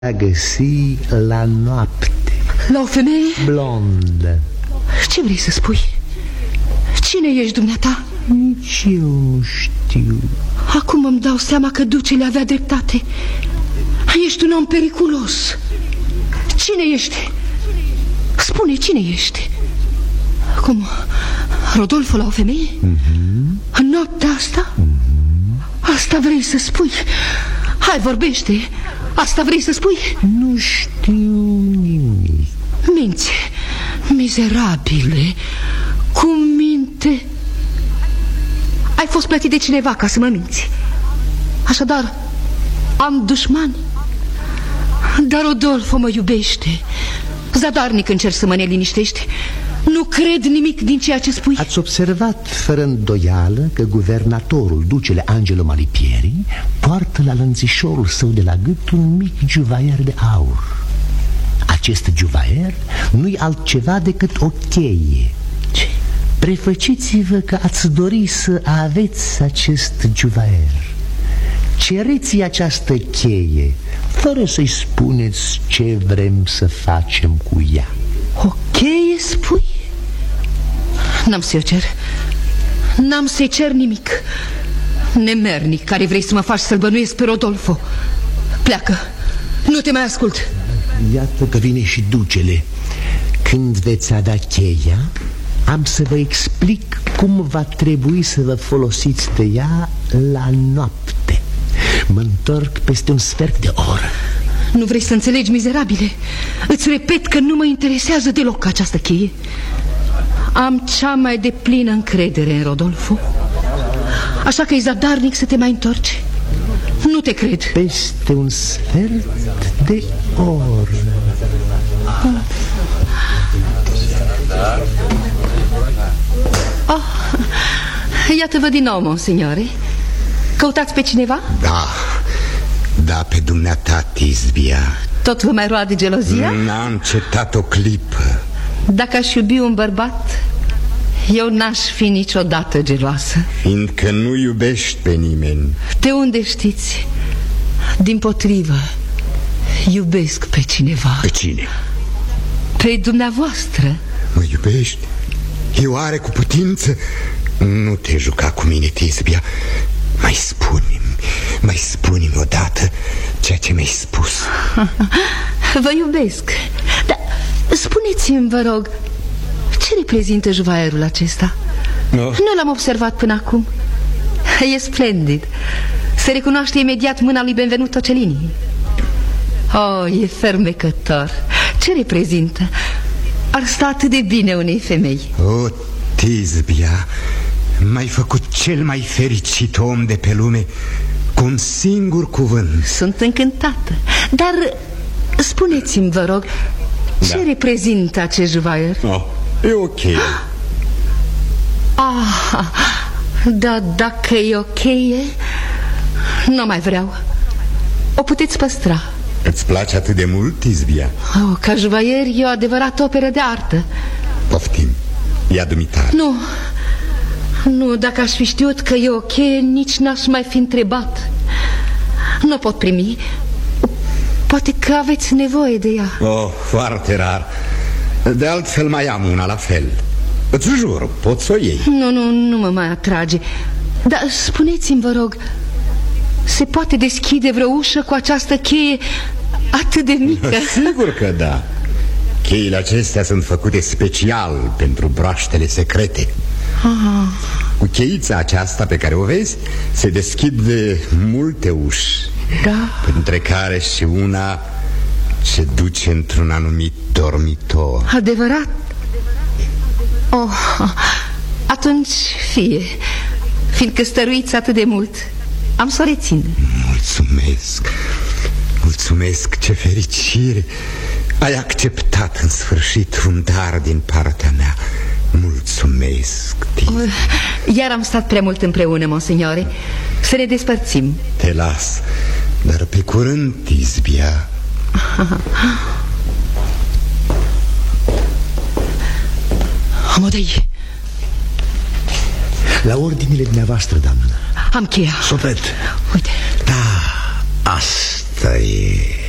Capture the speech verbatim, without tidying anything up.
a găsi la noapte. La o femeie? Blondă. Ce vrei să spui? Cine ești dumneata? Nici eu nu știu. Acum îmi dau seama că ducele avea dreptate. Ești un om periculos. Cine ești? Spune, cine ești? Cum? Rodolfo la o femeie? Mm-hmm. În noaptea asta? Mm-hmm. Asta vrei să spui? Hai, vorbește. Asta vrei să spui? Nu știu nimic. Minți, mizerabile. Cum minte? Ai fost plătit de cineva ca să mă minți. Așadar, am dușmani. Dar Rodolfo mă iubește. Zadarnic încerc să mă neliniștești. Nu cred nimic din ceea ce spui. Ați observat fără îndoială că guvernatorul, ducele Angelo Malipieri, poartă la lănțișorul său de la gât un mic juvaier de aur. Acest juvaier nu-i altceva decât o cheie. Ce? Prefăciți-vă că ați dori să aveți acest juvaier. Cereți această cheie, fără să-i spuneți ce vrem să facem cu ea. O cheie, spui? N-am să-i cer. N-am să-i cer nimic. Nemernic care vrei să mă faci să-l bănuiesc pe Rodolfo. Pleacă, nu te mai ascult. Iată că vine și ducele. Când veți avea cheia, am să vă explic cum va trebui să vă folosiți de ea la noapte. Mă întorc peste un sfert de oră. Nu vrei să înțelegi, mizerabile? Îți repet că nu mă interesează deloc această cheie. Am cea mai deplină încredere în Rodolfo. Așa că e zadarnic să te mai întorci. Nu te cred. Peste un sfert de oră. Oh, iată-vă din nou, monsignore. Căutați pe cineva? Da, da, pe dumneata, Tisbia. Tot vă mai roade gelozia? N-am cetat o clipă. Dacă aș iubi un bărbat, eu n-aș fi niciodată geloasă. Fiindcă nu iubești pe nimeni. De unde știți? Dimpotrivă, iubesc pe cineva. Pe cine? Pe dumneavoastră. Mă iubești? Eu are cu putință? Nu te juca cu mine, Tisbia. Mai spune-mi, mai spune-mi odată ceea ce mi-ai spus. Vă iubesc. Dar spuneți-mi, vă rog, ce reprezintă juvaierul acesta? No. Nu l-am observat până acum. E splendid. Se recunoaște imediat mâna lui Benvenuto Cellini. Oh, e fermecător. Ce reprezintă? Ar sta atât de bine unei femei. O, Tisbia, m-ai făcut cel mai fericit om de pe lume cu un singur cuvânt. Sunt încântată. Dar spuneți-mi, vă rog, ce da. reprezintă acest juvaier? Oh, e ok. Ah, da, dacă e ok, nu mai vreau. O puteți păstra. Îți place atât de mult, Tisbia? Oh, ca juvaier e o adevărată operă de artă. Poftim, ia dumitare. Nu, nu, dacă aș fi știut că e ok, nici n-aș mai fi întrebat. Nu pot primi. Poate că aveți nevoie de ea. Oh, foarte rar. De altfel mai am una la fel. Îți jur, pot să o iei. Nu, nu, nu mă mai atrage. Dar spuneți-mi, vă rog, se poate deschide vreo ușă cu această cheie atât de mică? Sigur că da. Cheile acestea sunt făcute special pentru broaștele secrete. Aha. Cu cheița aceasta pe care o vezi se deschid multe uși. Da. Printre care și una ce duce într-un anumit dormitor. Adevărat? Oh, atunci fie. Fiindcă stăruiți atât de mult, am să o rețin. Mulțumesc. Mulțumesc, ce fericire. Ai acceptat în sfârșit un dar din partea mea. Mulțumesc, Tisbia. Iar am stat prea mult împreună, monsignore. Să ne despărțim. Te las, dar pe curând, Tisbia. Amodei. La ordinile dumneavoastră, doamnă. Am cheia. Sofet. Uite. Da, asta e.